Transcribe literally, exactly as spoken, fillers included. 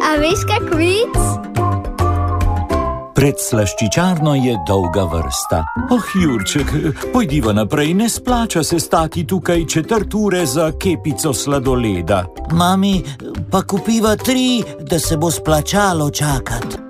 A veš kak vic? Pred slaščičarno je dolga vrsta. Oh, Jurček, pojdiva naprej, ne splača se stati tukaj četrt ure za kepico sladoleda. Mami, pa kupiva tri, da se bo splačalo čakati.